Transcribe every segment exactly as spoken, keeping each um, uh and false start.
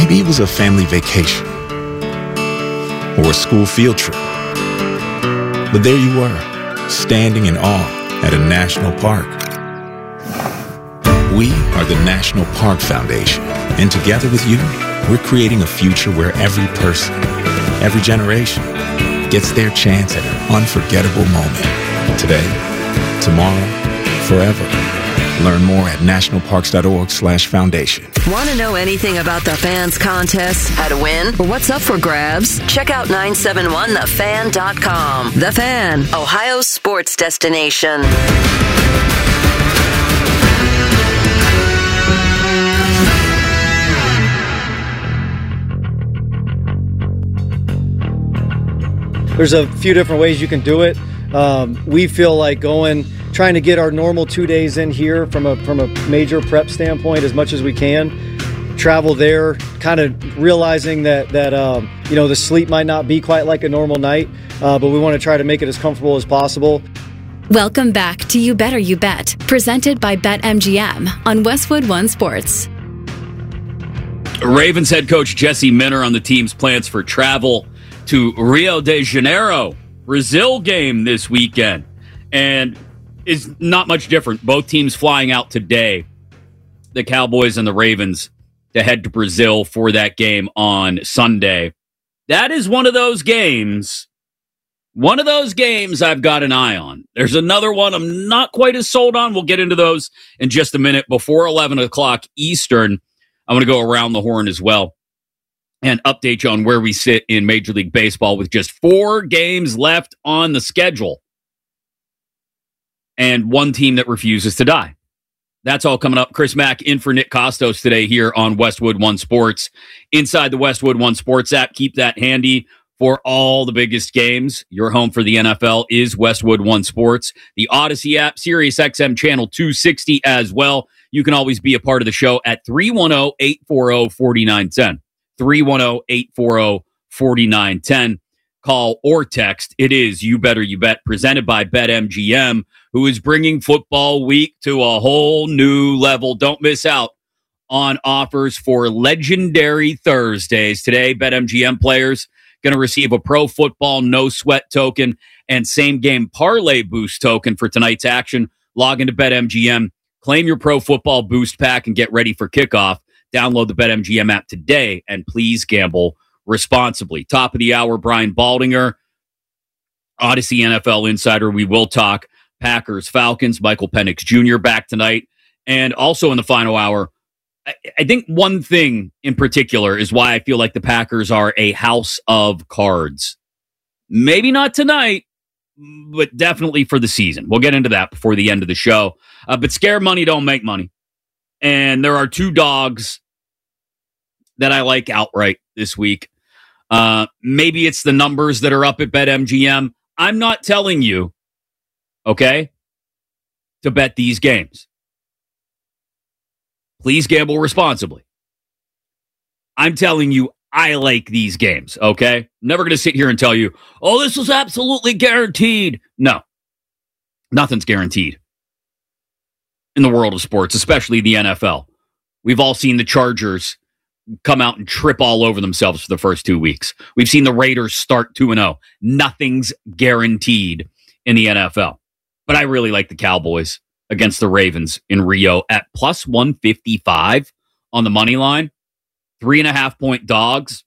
Maybe it was a family vacation or a school field trip. But there you were, standing in awe at a national park. We are the National Park Foundation, and together with you, we're creating a future where every person, every generation, gets their chance at an unforgettable moment. Today, tomorrow, forever. Learn more at nationalparks.org slash foundation. Want to know anything about the Fans contest, how to win, or what's up for grabs? Check out nine seven one the fan dot com. The Fan, Ohio's sports destination. There's a few different ways you can do it. Um, we feel like going, trying to get our normal two days in here from a from a major prep standpoint as much as we can. Travel there, kind of realizing that that um, you know the sleep might not be quite like a normal night, uh, but we want to try to make it as comfortable as possible. Welcome back to You Better You Bet, presented by BetMGM on Westwood One Sports. Ravens head coach Jesse Minter on the team's plans for travel to Rio de Janeiro, Brazil game this weekend. And is not much different. Both teams flying out today, the Cowboys and the Ravens, to head to Brazil for that game on Sunday. That is one of those games, one of those games I've got an eye on. There's another one I'm not quite as sold on. We'll get into those in just a minute. Before eleven o'clock Eastern, I'm going to go around the horn as well and update you on where we sit in Major League Baseball with just four games left on the schedule and one team that refuses to die. That's all coming up. Chris Mack in for Nick Costos today here on Westwood One Sports. Inside the Westwood One Sports app, keep that handy for all the biggest games. Your home for the N F L is Westwood One Sports. The Odyssey app, Sirius X M channel two sixty as well. You can always be a part of the show at three one zero, eight four zero, four nine one zero. three one zero, eight four zero, four nine one zero. Call or text. It is You Better You Bet, presented by BetMGM, who is bringing football week to a whole new level. Don't miss out on offers for Legendary Thursdays. Today, BetMGM players going to receive a Pro Football No Sweat token and Same Game Parlay Boost token for tonight's action. Log into BetMGM, claim your Pro Football Boost pack, and get ready for kickoff. Download the BetMGM app today, and please gamble responsibly. Top of the hour, Brian Baldinger, Odyssey N F L Insider. We will talk Packers, Falcons, Michael Penix Junior back tonight. And also in the final hour, I, I think one thing in particular is why I feel like the Packers are a house of cards. Maybe not tonight, but definitely for the season. We'll get into that before the end of the show. Uh, but scare money don't make money. And there are two dogs that I like outright this week. Uh, maybe it's the numbers that are up at BetMGM. I'm not telling you, okay, to bet these games. Please gamble responsibly. I'm telling you, I like these games, okay? I'm never going to sit here and tell you, oh, this was absolutely guaranteed. No, nothing's guaranteed in the world of sports, especially the N F L. We've all seen the Chargers come out and trip all over themselves for the first two weeks. We've seen the Raiders start two and oh. Nothing's guaranteed in the N F L. But I really like the Cowboys against the Ravens in Rio at plus one fifty-five on the money line. Three and a half point dogs.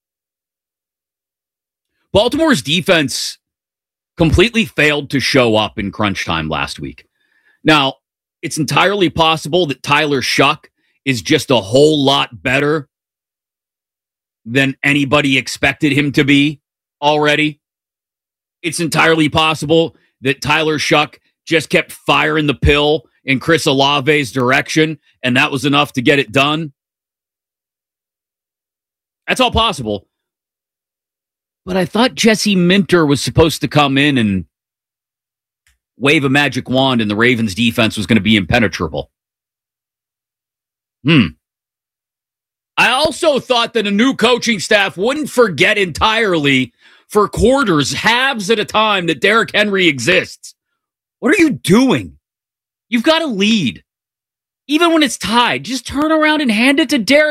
Baltimore's defense completely failed to show up in crunch time last week. Now, it's entirely possible that Tyler Shuck is just a whole lot better than anybody expected him to be already. It's entirely possible that Tyler Shuck just kept firing the pill in Chris Olave's direction, and that was enough to get it done. That's all possible. But I thought Jesse Minter was supposed to come in and wave a magic wand and the Ravens defense was going to be impenetrable. Hmm. I also thought that a new coaching staff wouldn't forget entirely for quarters, halves at a time, that Derrick Henry exists. What are you doing? You've got a lead. Even when it's tied, just turn around and hand it to Derrick